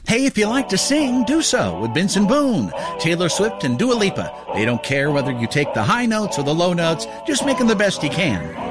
Hey, if you like to sing, do so with Benson Boone, Taylor Swift, and Dua Lipa. They don't care whether you take the high notes or the low notes, just make them the best you can.